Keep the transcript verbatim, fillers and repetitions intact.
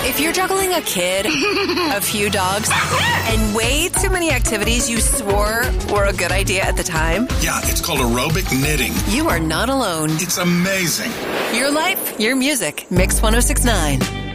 If you're juggling a kid, a few dogs, and way too many activities you swore were a good idea at the time, yeah, it's called aerobic knitting. You are not alone. It's amazing. Your life, your music. Mix one oh six point nine.